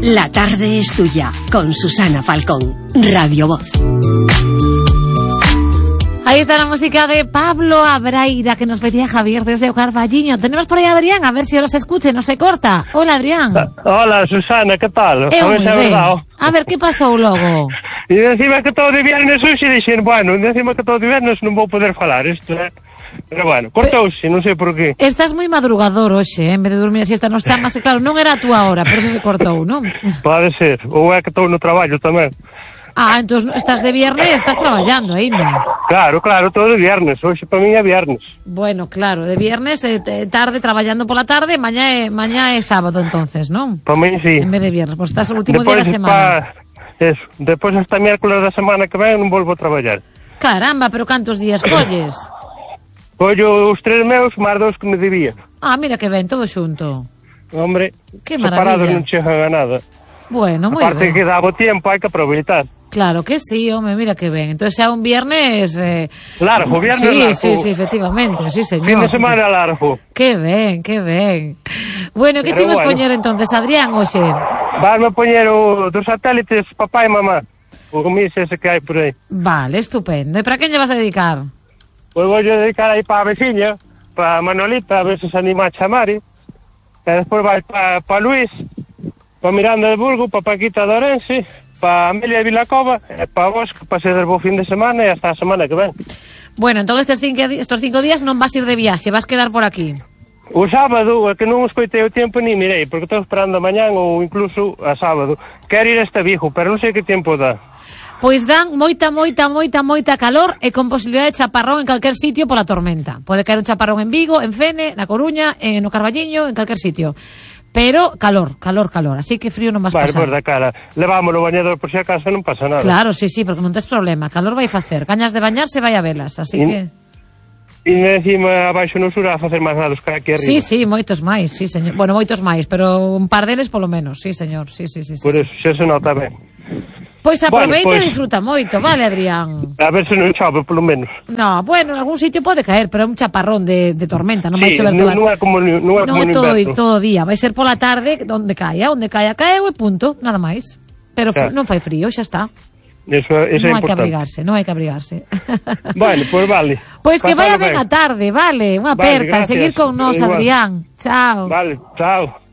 La tarde es tuya, con Susana Falcón, Radio Voz. Ahí está la música de Pablo Abraira, que nos pedía Javier desde Carballiño. Tenemos por ahí a Adrián, a ver si os escuche, no se corta. Hola, Adrián. Hola, Susana, que tal? A ver se é verdade. A ver, que pasou logo? E encima que todo de viernes hoxe dixen, bueno, encima que todo de viernes non vou poder falar, isto é... Pero bueno, cortouse, non sei por qué. Estás moi madrugador hoxe, en vez de dormir a siesta nos chamas, e claro, non era a túa hora, por eso se cortou, non? Pode ser, ou é que estou no traballo tamén. Ah, entón estás de viernes, estás traballando aínda. Claro, todo de viernes, hoxe para mí é viernes. Bueno, claro, de viernes, tarde, traballando pola tarde, mañá é sábado entonces, non? Para mí sí. En vez de viernes, pois estás o último día da semana. Eso, depois hasta miércoles da semana que ven non volvo a traballar. Caramba, pero cantos días colles? Collo os 3 meus, máis 2 que me debía. Ah, mira que ben, todo xunto. Hombre, que separados non chegan a nada. Bueno, moi aparte ben. que dá o tempo, hai que aproveitar. Claro que sí, home, mira que ben. Entón xa un viernes... largo, viernes largo. Sí, efectivamente, sí, señor. Fin de semana largo. Que ben, que ben. Bueno, que chimos poñer entonces, Adrián, hoxe? Vanme poñer dos satélites papá e mamá. O comis ese que hai por aí. Vale, estupendo. E para quen lle vas a dedicar? Pois vou dedicar aí para a veciña, para Manolita, a ver se anima a chamar. E despois vai para Luís, para Miranda de Burgo, para Paquita de Orense, para Amelia de Vilacova, e para vos, que pasedes bo fin de semana e hasta a semana que ven. Bueno, entón estes 5 días non vas ir de viaxe, vas quedar por aquí. O sábado, é que non escoitei o tempo ni mirei, porque estou esperando mañán ou incluso a sábado. Quero ir a este Vigo, pero non sei que tempo dá. Pois dan moita calor e con posibilidade de chaparrón en calquer sitio pola tormenta. Pode caer un chaparrón en Vigo, en Fene, na Coruña, no Carballiño, en calquer sitio. Pero calor. Así que frío non vas pasar. Vale, pois da cara. Levámoslo o bañador por si acaso non pasa nada. Claro, sí, porque non tes problema. Calor vai facer. Gañas de bañarse vai a velas, así que... E encima abaixo no sur a facer máis nada que aquí arriba. Sí, moitos máis, sí, señor. Bueno, moitos máis, pero un par deles polo menos, sí, señor. Sí. Por eso, xa se nota ben. Pois aproveita e disfruta moito, vale, Adrián? A ver se non chove, polo menos. No, bueno, en algún sitio pode caer, pero é un chaparrón de tormenta, non vai chover toda... non é como no inverno. todo día, vai ser pola tarde, onde caia, caeu e punto, nada máis. Pero non fai frío, xa está. Eso é importante. Non hai que abrigarse. Bueno, pois vale. Pois que vaya ben a tarde, vale, unha aperta, seguir con nós, Adrián. Chao. Vale, chao.